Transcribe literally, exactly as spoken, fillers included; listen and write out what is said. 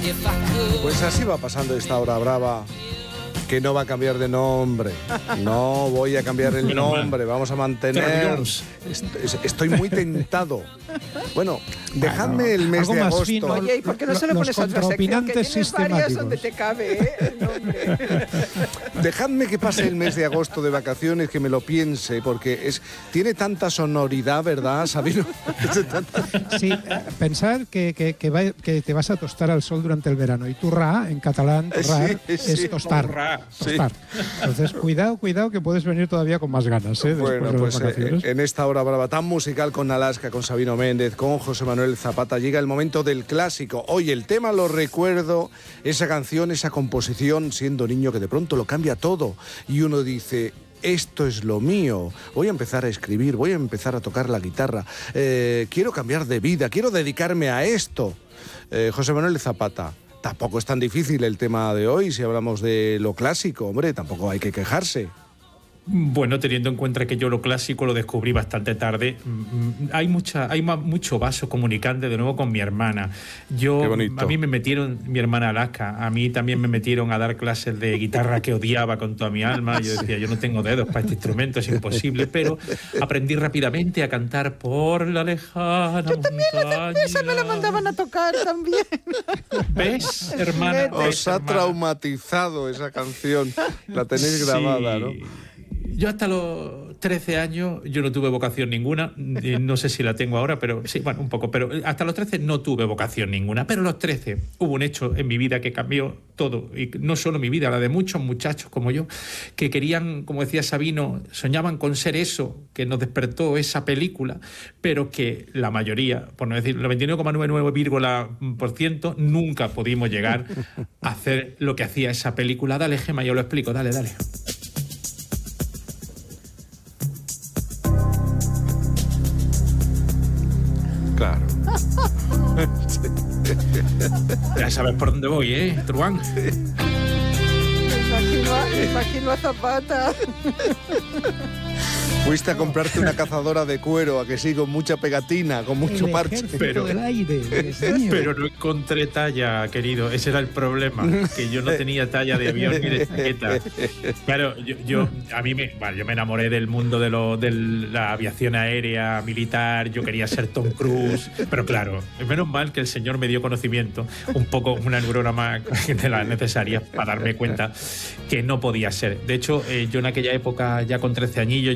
Pues así va pasando esta hora brava, que no va a cambiar de nombre. No voy a cambiar el nombre, vamos a mantener... Estoy muy tentado. Bueno, dejadme el mes de agosto. Fino, Oye, ¿y por qué no se le pones a otra sección? Que tienes varias donde te cabe, ¿eh? El nombre. Dejadme que pase el mes de agosto de vacaciones, que me lo piense, porque es tiene tanta sonoridad, ¿verdad, Sabino? Sí, pensar que, que, que, va, que te vas a tostar al sol durante el verano. Y turra, en catalán, turrar, sí, sí, es tostar. Turra, tostar. Sí. Entonces, cuidado, cuidado, que puedes venir todavía con más ganas, ¿eh? Bueno, de pues eh, en esta hora brava tan musical con Alaska, con Sabino Méndez, con José Manuel Zapata, llega el momento del clásico. Hoy el tema lo recuerdo, esa canción, esa composición, siendo niño, que de pronto lo cambia todo. Y uno dice... Esto es lo mío, voy a empezar a escribir, voy a empezar a tocar la guitarra, eh, quiero cambiar de vida, quiero dedicarme a esto. Eh, José Manuel Zapata, tampoco es tan difícil el tema de hoy si hablamos de lo clásico, hombre, tampoco hay que quejarse. Bueno, teniendo en cuenta que yo lo clásico lo descubrí bastante tarde, hay mucha, hay mucho vaso comunicante de nuevo con mi hermana. Yo, a mí me metieron, mi hermana Alaska, a mí también me metieron a dar clases de guitarra que odiaba con toda mi alma. Yo decía, yo no tengo dedos para este instrumento, es imposible, pero aprendí rápidamente a cantar por la lejana Yo también montaña. esa me la mandaban a tocar también. ¿Ves, hermana? Os ¿Ves, ha hermana? traumatizado esa canción, la tenéis grabada, Sí. ¿no? Yo hasta los trece años, yo no tuve vocación ninguna, no sé si la tengo ahora, pero sí, bueno, un poco, pero hasta los trece no tuve vocación ninguna, pero a los trece hubo un hecho en mi vida que cambió todo, y no solo mi vida, la de muchos muchachos como yo, que querían, como decía Sabino, soñaban con ser eso, que nos despertó esa película, pero que la mayoría, por no decir el noventa y nueve coma noventa y nueve por ciento, nunca pudimos llegar a hacer lo que hacía esa película. Dale, Gemma, yo lo explico, dale, dale. Claro. Ya sabes por dónde voy, ¿eh, Truán? Me imagino, me imagino a Zapata. Fuiste a comprarte una cazadora de cuero, a que sí, con mucha pegatina, con mucho el parche. Pero del aire, pero no encontré talla, querido. Ese era el problema, que yo no tenía talla de avión ni de chaqueta. Claro, yo, yo a mí me, bueno, yo me enamoré del mundo de, lo, de la aviación aérea, militar. Yo quería ser Tom Cruise, pero claro, menos mal que el señor me dio conocimiento, un poco una neurona más de las necesarias para darme cuenta que no podía ser. De hecho, eh, yo en aquella época, ya con trece añillos,